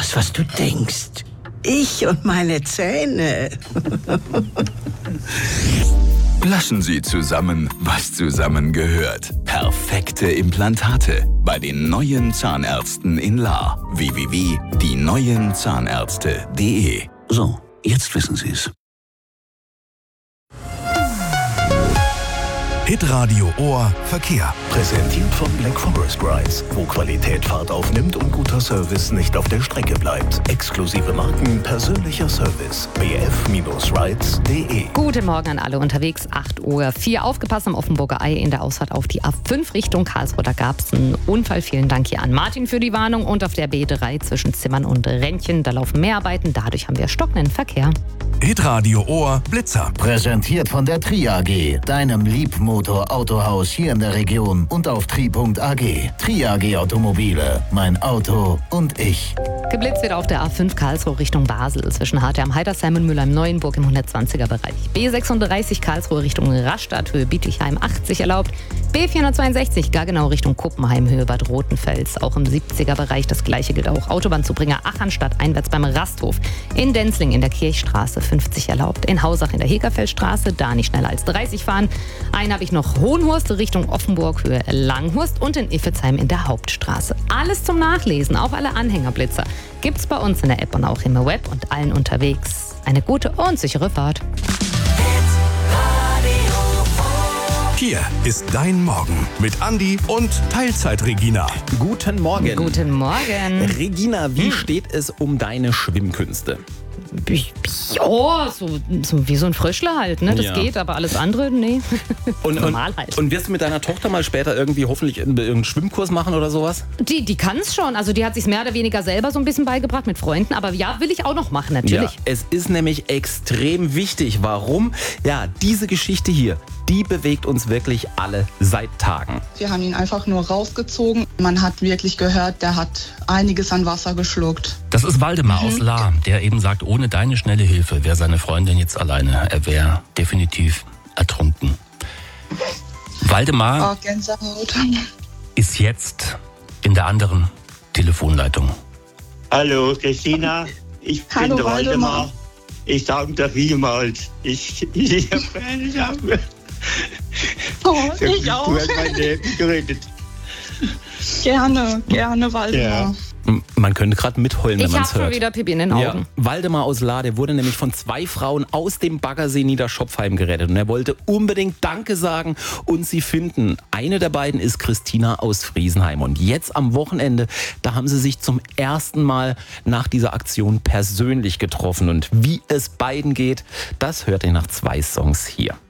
das, was du denkst. Ich und meine Zähne. Lassen Sie zusammen, was zusammengehört. Perfekte Implantate bei den neuen Zahnärzten in Lahr. www.dieneuenzahnärzte.de. So, jetzt wissen Sie es. Hitradio Ohr Verkehr. Präsentiert von Black Forest Rides, wo Qualität Fahrt aufnimmt und guter Service nicht auf der Strecke bleibt. Exklusive Marken, persönlicher Service. bf-rides.de. Guten Morgen an alle unterwegs. 8:04 Uhr. Aufgepasst am Offenburger Ei in der Ausfahrt auf die A5 Richtung Karlsruhe. Da gab es einen Unfall. Vielen Dank hier an Martin für die Warnung. Und auf der B3 zwischen Zimmern und Rentchen, da laufen Mehrarbeiten. Dadurch haben wir stockenden Verkehr. Hitradio Ohr Blitzer. Präsentiert von der Tri AG, deinem Liebmotor-Autohaus hier in der Region und auf tri.ag. Tri AG Automobile, mein Auto und ich. Geblitzt wird auf der A5 Karlsruhe Richtung Basel zwischen Harte am Heidersheim und Müller im Neuenburg im 120er Bereich. B36 Karlsruhe Richtung Rastatt, Höhe Bietigheim 80 erlaubt. B462 Gaggenau Richtung Kuppenheim, Höhe Bad Rotenfels, auch im 70er Bereich. Das gleiche gilt auch Autobahnzubringer Achenstadt einwärts beim Rasthof. In Denzling in der Kirchstraße 50 erlaubt. In Hausach in der Hegerfeldstraße, da nicht schneller als 30 fahren. Einen habe ich noch Hohenhurst Richtung Offenburg, Höhe Langhurst und in Iffezheim in der Hauptstraße. Alles zum Nachlesen, auch alle Anhängerblitzer, gibt's bei uns in der App und auch im Web und allen unterwegs. Eine gute und sichere Fahrt. Hier ist dein Morgen mit Andi und Teilzeit-Regina. Guten Morgen. Guten Morgen. Regina, wie steht es um deine Schwimmkünste? Ja, so wie so ein Fröschler halt, ne? Das Ja. geht, aber alles andere, nee. Normal halt. Und wirst du mit deiner Tochter mal später irgendwie hoffentlich einen Schwimmkurs machen oder sowas? Die kann es schon. Also die hat sich mehr oder weniger selber so ein bisschen beigebracht mit Freunden. Aber ja, will ich auch noch machen, natürlich. Ja, es ist nämlich extrem wichtig. Warum? Ja, diese Geschichte hier, die bewegt uns wirklich alle seit Tagen. Wir haben ihn einfach nur rausgezogen. Man hat wirklich gehört, der hat einiges an Wasser geschluckt. Das ist Waldemar aus Lahr, der eben sagt, ohne deine schnelle Hilfe wäre seine Freundin jetzt alleine. Er wäre definitiv ertrunken. Waldemar Gänsehaut. ist jetzt in der anderen Telefonleitung. Hallo Christina, ich bin Hallo, der Waldemar. Waldemar. Ich sage dir vielmals, ich habe Ich auch. Du hast mein Leben gerettet. Gerne, Waldemar. Ja. Man könnte gerade mitheulen, wenn Ich man habe es schon hört. wieder Pipi in den Augen. Waldemar aus Lahr, der wurde nämlich von 2 Frauen aus dem Baggersee Niederschopfheim gerettet. Und er wollte unbedingt Danke sagen und sie finden. Eine der beiden ist Christina aus Friesenheim. Und jetzt am Wochenende, da haben sie sich zum ersten Mal nach dieser Aktion persönlich getroffen. Und wie es beiden geht, das hört ihr nach 2 Songs hier.